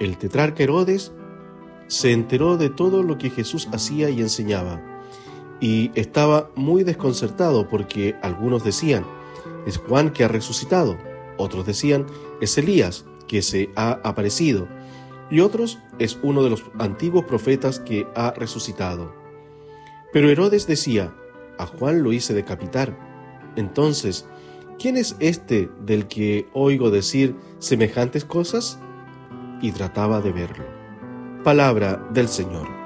El tetrarca Herodes se enteró de todo lo que Jesús hacía y enseñaba, y estaba muy desconcertado porque algunos decían, es Juan que ha resucitado, otros decían, es Elías que se ha aparecido, y otros, es uno de los antiguos profetas que ha resucitado. Pero Herodes decía, a Juan lo hice decapitar. Entonces, ¿quién es este del que oigo decir semejantes cosas? Y trataba de verlo. Palabra del Señor.